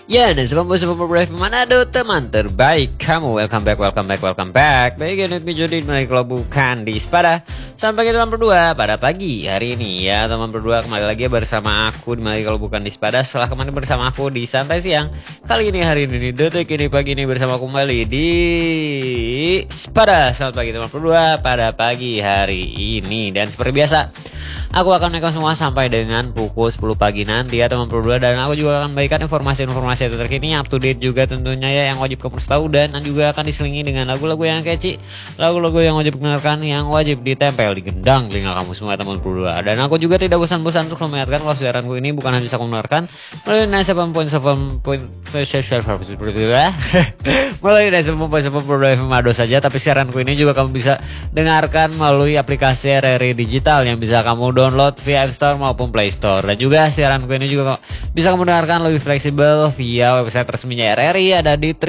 Ya, dan sebab brave Manado, teman terbaik kamu. Welcome back. Baik, ini Jodin menarik kalau bukan di Spada. Selamat pagi teman berdua pada pagi hari ini ya teman berdua, kembali lagi bersama aku di Menarik kalau bukan di Spada. Setelah kemarin bersama aku di Santai Siang, kali ini hari ini detik ini pagi ini bersama aku kembali di Spada. Selamat pagi teman berdua pada pagi hari ini. Dan seperti biasa, aku akan menekan semua sampai dengan pukul 10 pagi nanti ya teman berdua. Dan aku juga akan bagikan informasi-informasi terkini up to date juga tentunya ya, yang wajib kamu tahu. Dan juga akan diselingi dengan lagu-lagu yang catchy, lagu-lagu yang wajib dengarkan, yang wajib ditempel di gendang telinga kamu semua teman berdua. Dan aku juga tidak bosan-bosan untuk mengingatkan kalau siaranku ini bukan hanya bisa kamu dengarkan melalui 97.7 melalui 97.7 Manado saja, tapi siaranku ini juga kamu bisa dengarkan melalui aplikasi RRI Digital yang bisa kamu download via App Store maupun Play Store. Dan juga siaranku ini juga bisa kamu dengarkan lebih fleksibel via website resminya RRI, ada di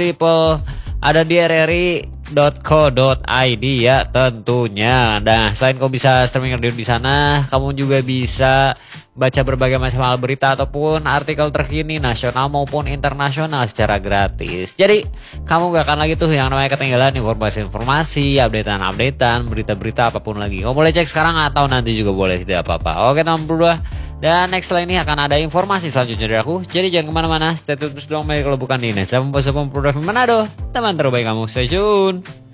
rri.co.id ya tentunya. Nah, selain kamu bisa streaming radio di sana, kamu juga bisa baca berbagai macam hal berita ataupun artikel terkini nasional maupun internasional secara gratis. Jadi kamu gak akan lagi tuh yang namanya ketinggalan informasi-informasi, updatean, berita-berita apapun lagi. Kamu boleh cek sekarang atau nanti juga boleh, tidak apa-apa. Oke teman berdua. Dan next setelah ini akan ada informasi selanjutnya dari aku. Jadi jangan kemana-mana, stay tune terus dong kalau bukan di Indonesia Manado, teman terbaik kamu. Stay tune.